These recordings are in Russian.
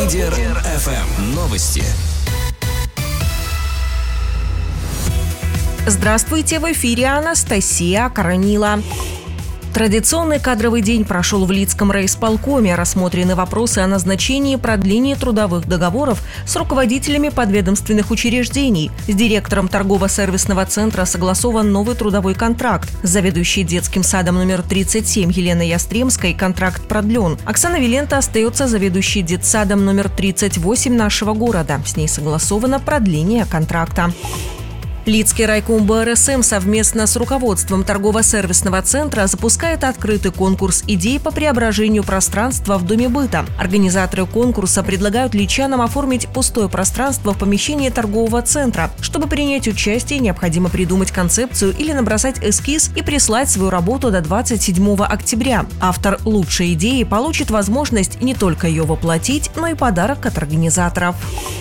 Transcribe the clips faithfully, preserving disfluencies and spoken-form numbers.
Лидер эф эм. Новости. Здравствуйте, в эфире Анастасия Коронила. Традиционный кадровый день прошел в Лидском райисполкоме. Рассмотрены вопросы о назначении и продлении трудовых договоров с руководителями подведомственных учреждений. С директором торгово-сервисного центра согласован новый трудовой контракт. С заведующей детским садом номер тридцать семь Еленой Ястремской контракт продлен. Оксана Виленто остается заведующей детсадом номер тридцать восемь нашего города. С ней согласовано продление контракта. Лидский райком бэ эр эс эм совместно с руководством торгово-сервисного центра запускает открытый конкурс идей по преображению пространства в Доме быта. Организаторы конкурса предлагают лидчанам оформить пустое пространство в помещении торгового центра. Чтобы принять участие, необходимо придумать концепцию или набросать эскиз и прислать свою работу до двадцать седьмого октября. Автор лучшей идеи получит возможность не только ее воплотить, но и подарок от организаторов.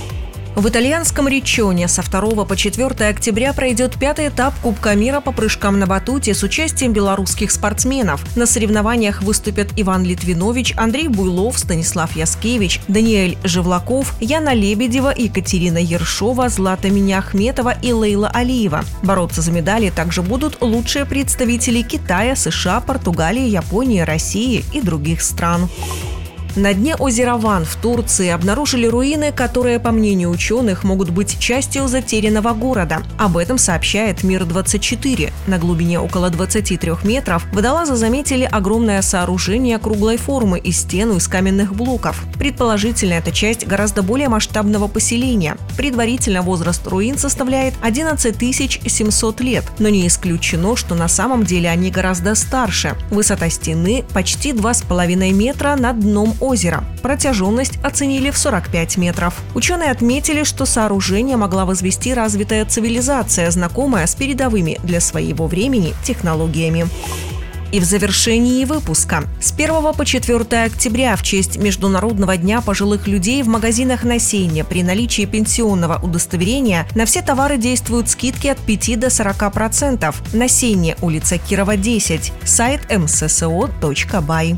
В итальянском Риччоне со второго по четвёртое октября пройдет пятый этап Кубка мира по прыжкам на батуте с участием белорусских спортсменов. На соревнованиях выступят Иван Литвинович, Андрей Буйлов, Станислав Яскевич, Даниэль Живлаков, Яна Лебедева, Екатерина Ершова, Злата Миняхметова и Лейла Алиева. Бороться за медали также будут лучшие представители Китая, США, Португалии, Японии, России и других стран. На дне озера Ван в Турции обнаружили руины, которые, по мнению ученых, могут быть частью затерянного города. Об этом сообщает Мир двадцать четыре. На глубине около двадцати трёх метров водолазы заметили огромное сооружение круглой формы и стену из каменных блоков. Предположительно, это часть гораздо более масштабного поселения. Предварительно возраст руин составляет одиннадцать тысяч семьсот лет, но не исключено, что на самом деле они гораздо старше. Высота стены почти два с половиной метра над дном озера. Протяженность оценили в сорок пять метров. Ученые отметили, что сооружение могла возвести развитая цивилизация, знакомая с передовыми для своего времени технологиями. И в завершении выпуска. С первого по четвёртое октября в честь Международного дня пожилых людей в магазинах на Сенне при наличии пенсионного удостоверения на все товары действуют скидки от пяти до сорока процентов. На Сенне, улица Кирова, десять. Сайт эм эс эс о точка бай.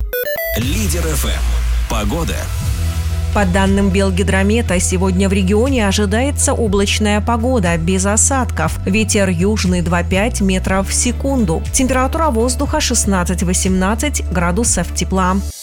Лидер эф эм. Погода. По данным Белгидромета, сегодня в регионе ожидается облачная погода, без осадков. Ветер южный два целых пять метров в секунду. Температура воздуха шестнадцать-восемнадцать градусов тепла.